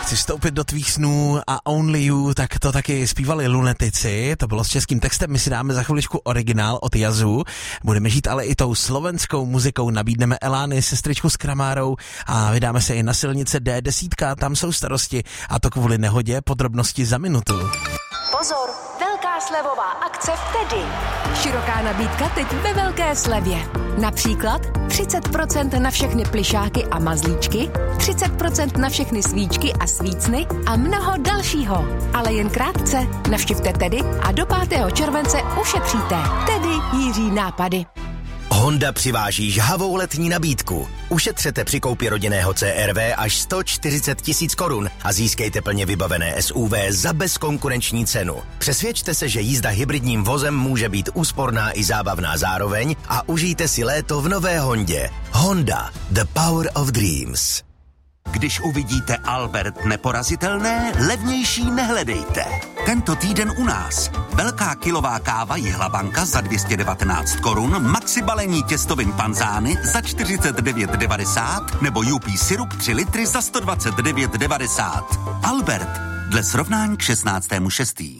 Chci vstoupit do tvých snů a Only You, tak to taky zpívali Lunetici, to bylo s českým textem, my si dáme za chviličku originál od Jazu, budeme žít ale i tou slovenskou muzikou, nabídneme Elány, sestřičku s Kramárou a vydáme se i na silnice D10, tam jsou starosti a to kvůli nehodě, podrobnosti za minutu. Pozor, velká slevová akce v Tedy. Široká nabídka teď ve velké slevě. Například 30% na všechny plyšáky a mazlíčky, 30% na všechny svíčky a svícny a mnoho dalšího. Ale jen krátce. Navštivte Tedy a do 5. července ušetříte. Tedy Jiří nápady. Honda přiváží žhavou letní nabídku. Ušetřete při koupi rodinného CR-V až 140 000 korun a získejte plně vybavené SUV za bezkonkurenční cenu. Přesvědčte se, že jízda hybridním vozem může být úsporná i zábavná zároveň a užijte si léto v nové Hondě. Honda, the power of dreams. Když uvidíte Albert neporazitelné, levnější nehledejte. Tento týden u nás. Velká kilová káva Jihlabanka za 219 korun, maxi balení těstovin panzány za 49,90 nebo UP syrup 3 litry za 129,90. Albert, dle srovnání k 16.6.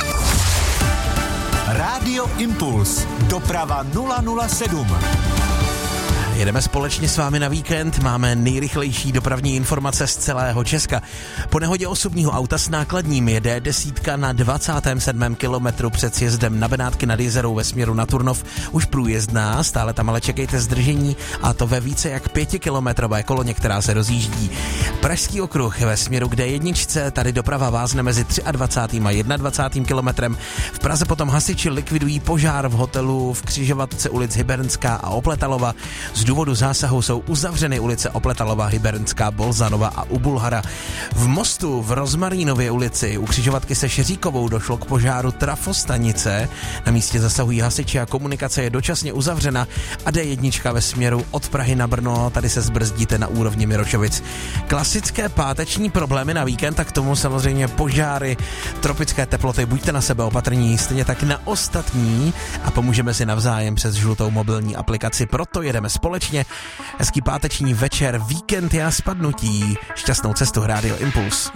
Rádio Impuls. Doprava 007. Jedeme společně s vámi na víkend, máme nejrychlejší dopravní informace z celého Česka. Po nehodě osobního auta s nákladním jede D10 na 27. kilometru před sjezdem na Benátky nad Jizerou ve směru na Turnov už průjezdná, stále tam ale čekejte zdržení a to ve více jak 5kilometrové koloně, která se rozjíždí. Pražský okruh ve směru k D1, tady doprava vázne mezi 23. a 21. kilometrem. V Praze potom hasiči likvidují požár v hotelu v křižovatce ulic Hybernská a Opletalova. Z důvodu zásahu jsou uzavřeny ulice Opletalova, Hybernská, Bolzanova a u Bulhara. V Mostu v Rozmarínově ulici u křižovatky se Šeříkovou došlo k požáru trafostanice. Na místě zasahují hasiči a komunikace je dočasně uzavřena a D1 ve směru od Prahy na Brno, tady se zbrzdíte na úrovni Mirošovic. Klasické páteční problémy na víkend, tak k tomu samozřejmě požáry, tropické teploty, buďte na sebe opatrní, stejně tak na ostatní a pomůžeme si navzájem přes žlutou mobilní aplikaci, proto jedeme společně. Hezký páteční večer, víkend a spadnutí. Šťastnou cestu, Rádio Impuls.